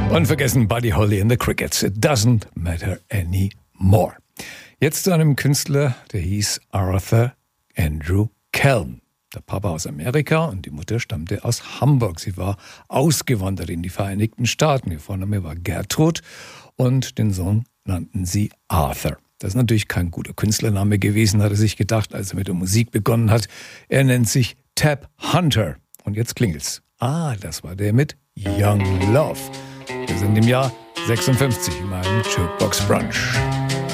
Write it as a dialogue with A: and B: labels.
A: Unvergessen Buddy Holly and the Crickets. It doesn't matter anymore. Jetzt zu einem Künstler, der hieß Arthur Andrew Kelm. Der Papa aus Amerika und die Mutter stammte aus Hamburg. Sie war ausgewandert in die Vereinigten Staaten. Ihr Vorname war Gertrud und den Sohn nannten sie Arthur. Das ist natürlich kein guter Künstlername gewesen, hat er sich gedacht, als er mit der Musik begonnen hat. Er nennt sich Tab Hunter. Und jetzt klingelt's. Ah, das war der mit Young Love. Wir sind im Jahr 56 in meinem Jukebox Brunch.